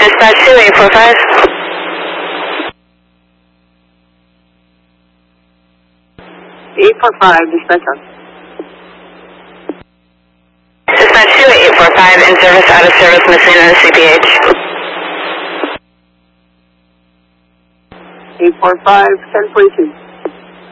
Dispatch 2845. 845, dispatch on. Dispatch 2845, in service, out of service, missing in the CPH. 845, 1042.